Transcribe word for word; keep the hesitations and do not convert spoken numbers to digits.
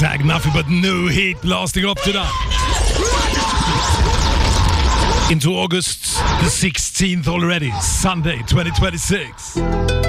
Hashtag nothing but new heat blasting up tonight. Into August the sixteenth already, Sunday twenty twenty-six.